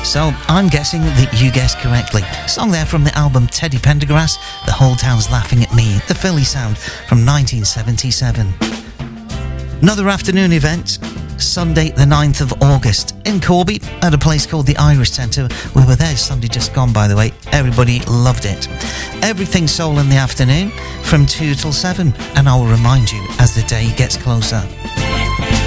So I'm guessing that you guessed correctly. Song there from the album Teddy Pendergrass, The Whole Town's Laughing at Me, the Philly sound from 1977. Another afternoon event, Sunday the 9th of August in Corby at a place called the Irish Centre. We were there Sunday just gone, by the way. Everybody loved it. Everything soul in the afternoon from 2 till 7, and I will remind you as the day gets closer.